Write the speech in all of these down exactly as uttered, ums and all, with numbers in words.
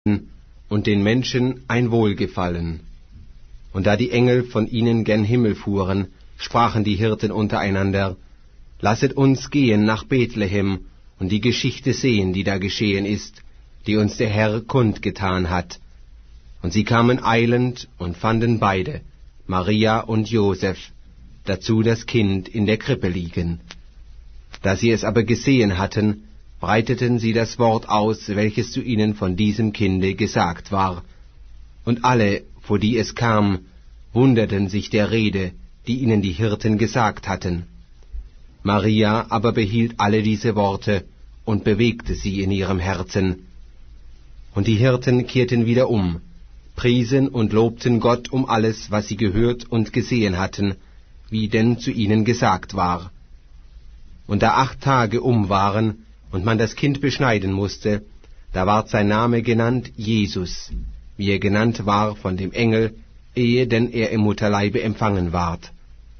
und den Menschen ein Wohlgefallen. Und da die Engel von ihnen gen Himmel fuhren, sprachen die Hirten untereinander: Lasset uns gehen nach Bethlehem und die Geschichte sehen, die da geschehen ist, die uns der Herr kundgetan hat. Und sie kamen eilend und fanden beide, Maria und Joseph, dazu das Kind in der Krippe liegen. Da sie es aber gesehen hatten, breiteten sie das Wort aus, welches zu ihnen von diesem Kinde gesagt war. Und alle, vor die es kam, wunderten sich der Rede, die ihnen die Hirten gesagt hatten. Maria aber behielt alle diese Worte und bewegte sie in ihrem Herzen. Und die Hirten kehrten wieder um, priesen und lobten Gott um alles, was sie gehört und gesehen hatten, wie denn zu ihnen gesagt war. Und da acht Tage um waren und man das Kind beschneiden musste, da ward sein Name genannt Jesus, wie er genannt war von dem Engel, ehe denn er im Mutterleibe empfangen ward.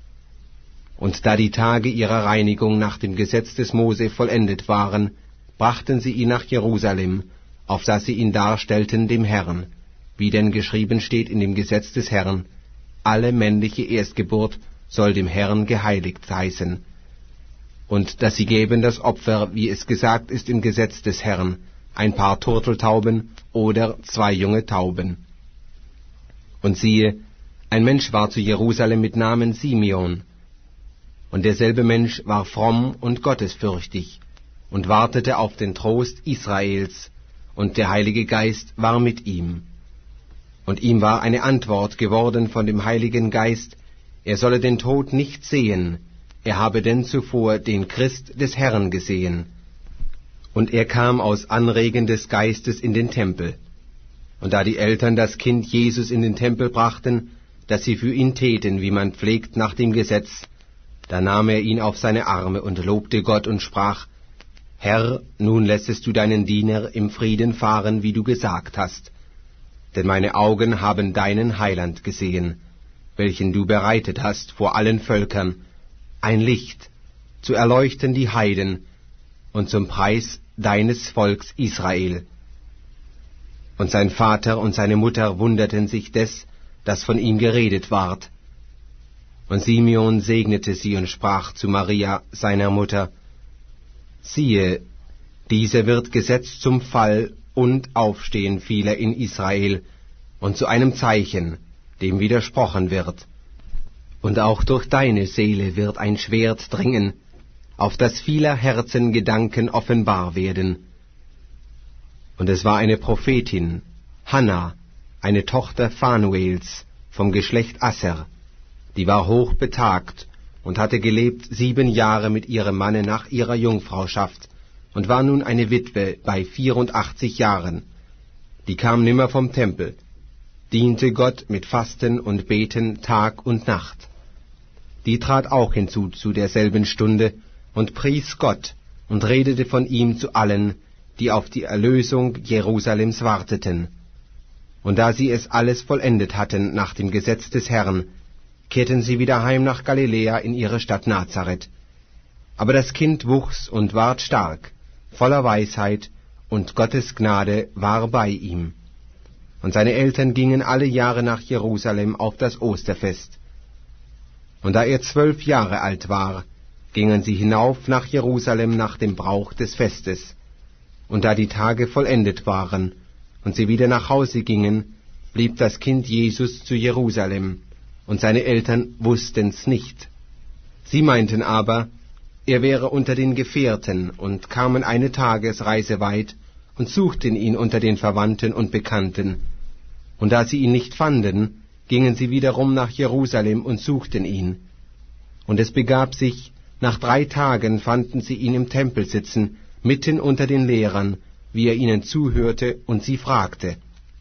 Und da die Tage ihrer Reinigung nach dem Gesetz des Mose vollendet waren, brachten sie ihn nach Jerusalem, auf dass sie ihn darstellten dem Herrn, wie denn geschrieben steht in dem Gesetz des Herrn: Alle männliche Erstgeburt soll dem Herrn geheiligt heißen. Und dass sie geben das Opfer, wie es gesagt ist im Gesetz des Herrn, ein paar Turteltauben oder zwei junge Tauben. Und siehe, ein Mensch war zu Jerusalem mit Namen Simeon. Und derselbe Mensch war fromm und gottesfürchtig und wartete auf den Trost Israels, und der Heilige Geist war mit ihm. Und ihm war eine Antwort geworden von dem Heiligen Geist, er solle den Tod nicht sehen, er habe denn zuvor den Christ des Herrn gesehen. Und er kam aus Anregen des Geistes in den Tempel. Und da die Eltern das Kind Jesus in den Tempel brachten, dass sie für ihn täten, wie man pflegt nach dem Gesetz, da nahm er ihn auf seine Arme und lobte Gott und sprach: Herr, nun lässest du deinen Diener im Frieden fahren, wie du gesagt hast. Denn meine Augen haben deinen Heiland gesehen, welchen du bereitet hast vor allen Völkern, ein Licht, zu erleuchten die Heiden und zum Preis deines Volks Israel. Und sein Vater und seine Mutter wunderten sich des, das von ihm geredet ward. Und Simeon segnete sie und sprach zu Maria, seiner Mutter: Siehe, diese wird gesetzt zum Fall und Aufstehen vieler in Israel und zu einem Zeichen, dem widersprochen wird. Und auch durch deine Seele wird ein Schwert dringen, auf das vieler Herzen Gedanken offenbar werden. Und es war eine Prophetin, Hanna, eine Tochter Phanuels, vom Geschlecht Asser, die war hoch betagt und hatte gelebt sieben Jahre mit ihrem Manne nach ihrer Jungfrauschaft und war nun eine Witwe bei vierundachtzig Jahren. Die kam nimmer vom Tempel, diente Gott mit Fasten und Beten Tag und Nacht. Die trat auch hinzu zu derselben Stunde und pries Gott und redete von ihm zu allen, die auf die Erlösung Jerusalems warteten. Und da sie es alles vollendet hatten nach dem Gesetz des Herrn, kehrten sie wieder heim nach Galiläa in ihre Stadt Nazareth. Aber das Kind wuchs und ward stark, voller Weisheit, und Gottes Gnade war bei ihm. Und seine Eltern gingen alle Jahre nach Jerusalem auf das Osterfest. Und da er zwölf Jahre alt war, gingen sie hinauf nach Jerusalem nach dem Brauch des Festes. Und da die Tage vollendet waren und sie wieder nach Hause gingen, blieb das Kind Jesus zu Jerusalem, und seine Eltern wussten's nicht. Sie meinten aber, er wäre unter den Gefährten, und kamen eine Tagesreise weit und suchten ihn unter den Verwandten und Bekannten. Und da sie ihn nicht fanden, gingen sie wiederum nach Jerusalem und suchten ihn. Und es begab sich, nach drei Tagen fanden sie ihn im Tempel sitzen, mitten unter den Lehrern, wie er ihnen zuhörte und sie fragte.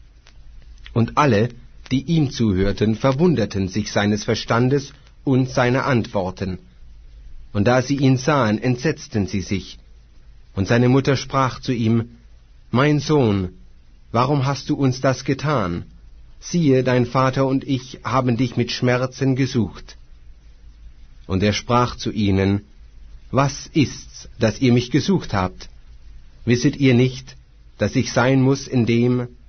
Und alle, die ihm zuhörten, verwunderten sich seines Verstandes und seiner Antworten. Und da sie ihn sahen, entsetzten sie sich. Und seine Mutter sprach zu ihm: Mein Sohn, warum hast du uns das getan? Siehe, dein Vater und ich haben dich mit Schmerzen gesucht. Und er sprach zu ihnen: Was ist's, dass ihr mich gesucht habt? Wisset ihr nicht, dass ich sein muß in dem,